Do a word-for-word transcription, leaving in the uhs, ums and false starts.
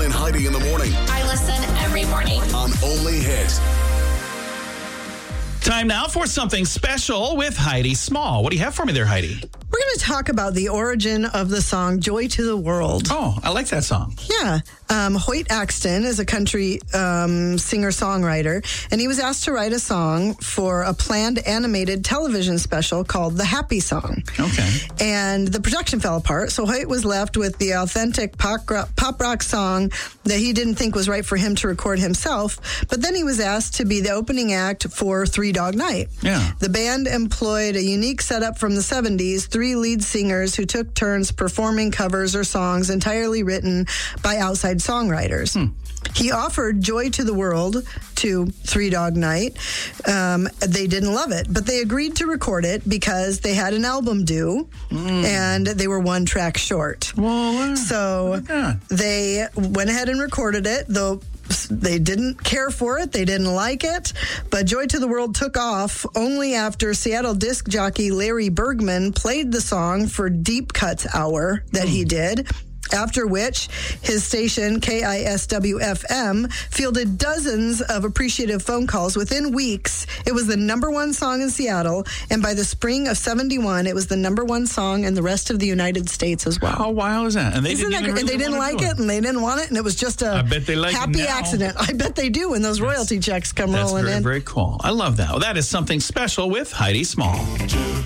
and Heidi in the morning I listen every morning. on Only Hit. Time now for something special with Heidi Small. What do you have for me there, Heidi? We're going to talk about the origin of the song Joy to the World. Oh, I like that song. Yeah. Um, Hoyt Axton is a country um, singer-songwriter, and he was asked to write a song for a planned animated television special called The Happy Song. Okay. And the production fell apart, so Hoyt was left with the authentic pop rock, pop rock song that he didn't think was right for him to record himself. But then he was asked to be the opening act for Three Dog Night. Yeah. The band employed a unique setup from the seventies, three lead singers who took turns performing covers or songs entirely written by outside songwriters. Hmm. He offered Joy to the World to Three Dog Night. Um, they didn't love it, but they agreed to record it because they had an album due mm. and they were one track short. Well, uh, so they went ahead and recorded it, though they didn't care for it. They didn't like it. But Joy to the World took off only after Seattle disc jockey Larry Bergman played the song for Deep Cuts Hour that mm. he did. After which, his station, K I S W F M, fielded dozens of appreciative phone calls. Within weeks, it was the number one song in Seattle, and by the spring of seventy-one, it was the number one song in the rest of the United States as well. How wild is that? And they Isn't didn't, that even great? really and they didn't like it, it, and they didn't want it, and it was just a I bet they like it happy now. accident. I bet they do when those royalty checks come That's rolling very, in. very cool. I love that. Well, that is something special with Heidi Small.